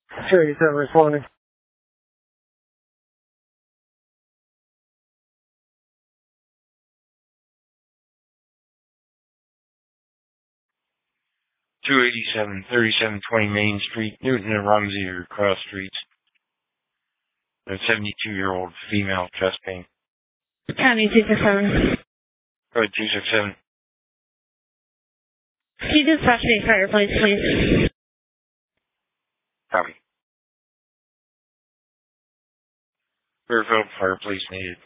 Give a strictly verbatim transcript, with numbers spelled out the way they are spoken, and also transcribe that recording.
two eighty-seven responding. two eighty-seven, thirty-seven twenty Main Street, Newton and Rumsey are cross streets. A seventy-two-year-old female chest pain. County two six seven. Code two six seven. Can you dispatch me a fireplace, please? Copy. Fairfield Fireplace needed.